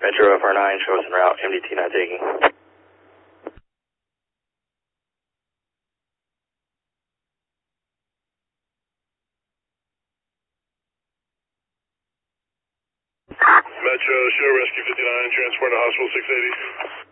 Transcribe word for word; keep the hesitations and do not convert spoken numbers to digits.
Metro F R nine, show us en route, M D T not taking. Metro, show rescue fifty-nine, transport to hospital six eighty.